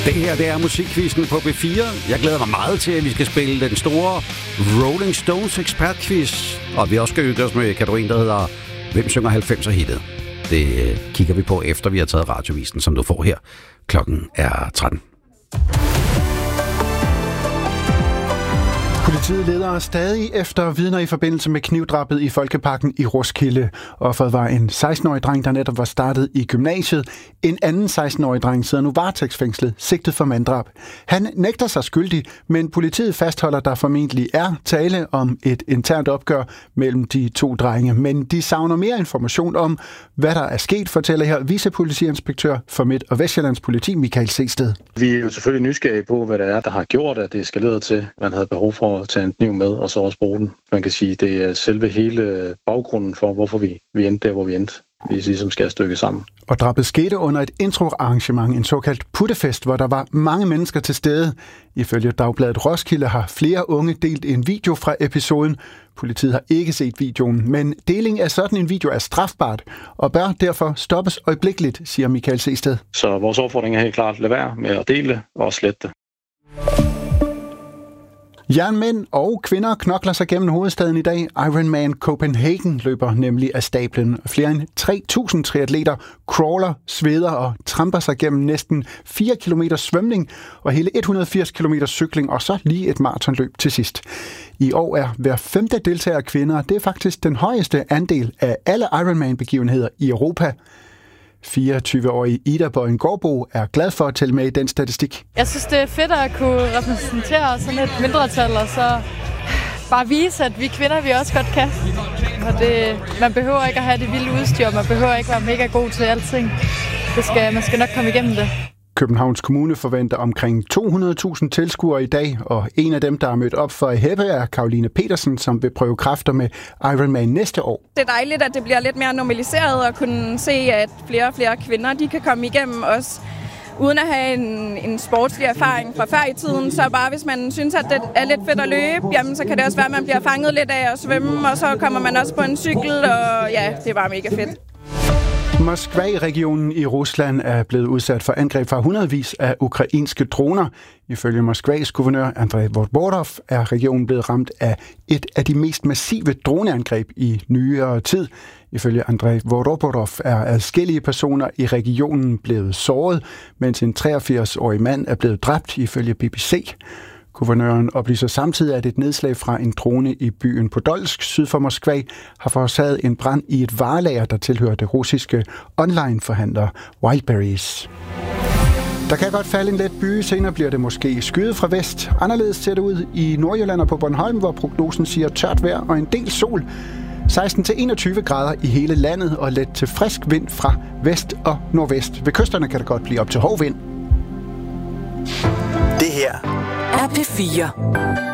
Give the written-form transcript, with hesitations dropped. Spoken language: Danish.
Det her, det er musikquizzen på B4. Jeg glæder mig meget til, at vi skal spille den store Rolling Stones ekspertquiz. Og vi også skal hygge os med kategorien, der hedder Hvem synger 90'er-hittet? Det kigger vi på, efter vi har taget radiovisen, som du får her. Klokken er 13. Politiet leder stadig efter vidner i forbindelse med knivdrabet i Folkeparken i Roskilde. Offeret var en 16-årig dreng, der netop var startet i gymnasiet. En anden 16-årig dreng sidder nu varetægtsfængslet, sigtet for manddrab. Han nægter sig skyldig, men politiet fastholder, der formentlig er tale om et internt opgør mellem de to drenge. Men de savner mere information om, hvad der er sket, fortæller her vicepolitiinspektør for Midt- og Vestjyllands Politi, Michael Seested. Vi er jo selvfølgelig nysgerrige på, hvad det er, der har gjort, at det eskalerede til, at man havde behov for at tage en kniv med, og så også bruge den. Man kan sige, det er selve hele baggrunden for, hvorfor vi endte der, hvor vi endte. Vi ligesom skal stykke sammen. Og drabet skete under et introarrangement, en såkaldt puttefest, hvor der var mange mennesker til stede. Ifølge Dagbladet Roskilde har flere unge delt en video fra episoden. Politiet har ikke set videoen, men deling af sådan en video er strafbart og bør derfor stoppes øjeblikkeligt, siger Michael Seested. Så vores opfordring er helt klart, lad være med at dele og slette det. Jernmænd og kvinder knokler sig gennem hovedstaden i dag. Ironman Copenhagen løber nemlig af stablen. Flere end 3.000 triatleter crawler, sveder og tramper sig gennem næsten 4 km svømning og hele 180 km cykling og så lige et maratonløb til sidst. I år er hver 5. deltager kvinder. Det er faktisk den højeste andel af alle Ironman-begivenheder i Europa. 24-årige Ida Bøjen Gårdbo er glad for at tælle med i den statistik. Jeg synes, det er fedt at kunne repræsentere sådan et mindretal, og så bare vise, at vi kvinder, vi også godt kan. Og man behøver ikke at have det vilde udstyr, man behøver ikke være mega god til alting. Man skal nok komme igennem det. Københavns Kommune forventer omkring 200.000 tilskuere i dag, og en af dem, der er mødt op for at hæppe, er Caroline Petersen, som vil prøve kræfter med Ironman næste år. Det er dejligt, at det bliver lidt mere normaliseret og kunne se, at flere og flere kvinder de kan komme igennem også uden at have en sportslig erfaring fra før i tiden. Så bare hvis man synes, at det er lidt fedt at løbe, jamen, så kan det også være, at man bliver fanget lidt af at svømme, og så kommer man også på en cykel, og ja, det er bare mega fedt. Moskva-regionen i Rusland er blevet udsat for angreb fra hundredvis af ukrainske droner. Ifølge Moskvas guvernør Andrei Vorodov er regionen blevet ramt af et af de mest massive droneangreb i nyere tid. Ifølge Andrei Vorodov er adskillige personer i regionen blevet såret, mens en 83-årig mand er blevet dræbt ifølge BBC. Guvernøren oplyser samtidig, at et nedslag fra en drone i byen Podolsk syd for Moskva har forårsaget en brand i et varelager, der tilhører det russiske online-forhandler Wildberries. Der kan godt falde en let byge, senere bliver det måske skyet fra vest. Anderledes ser det ud i Nordjylland og på Bornholm, hvor prognosen siger tørt vejr og en del sol. 16-21 grader i hele landet og let til frisk vind fra vest og nordvest. Ved kysterne kan det godt blive op til hård vind. Det her er P4.